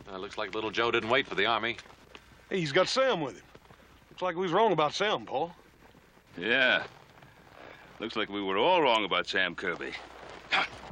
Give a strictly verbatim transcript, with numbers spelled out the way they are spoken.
Uh, looks like little Joe didn't wait for the Army. Hey, he's got Sam with him. Looks like we was wrong about Sam, Paul. Yeah. Looks like we were all wrong about Sam Kirby.